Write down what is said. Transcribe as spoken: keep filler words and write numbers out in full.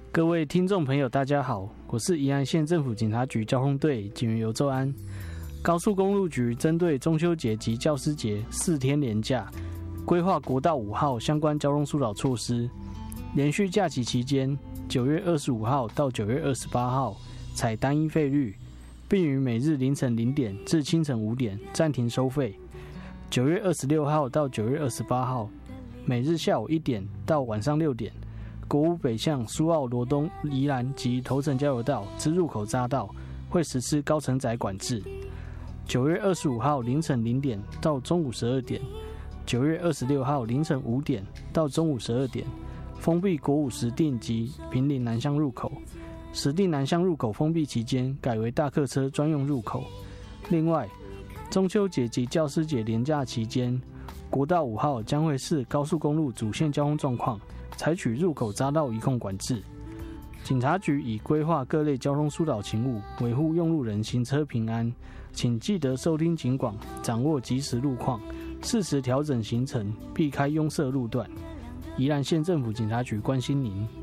各位听众朋友大家好，我是宜兰县政府警察局交通队警员尤宙安。高速公路局针对中秋节及教师节四天连假，规划国道五号相关交通疏导措施。连续假期期间，九月二十五号到九月二十八号采单一费率，并于每日凌晨零点至清晨五点暂停收费。九月二十六号到九月二十八号，每日下午一点到晚上六点，国五北向苏澳罗东、宜兰及头城交流道之入口匝道会实施高承载管制。九月二十五号凌晨零点到中午十二点，九月二十六号凌晨五点到中午十二点，封闭国五石碇及坪林南向入口。石碇南向入口封闭期间改为大客车专用入口。另外，中秋节及教师节连假期间，国道五号将会视高速公路主线交通状况，采取入口匝道移控管制。警察局已规划各类交通疏导勤务，维护用路人行车平安。请记得收听警广，掌握即时路况，适时调整行程，避开拥塞路段。宜兰县政府警察局关心您。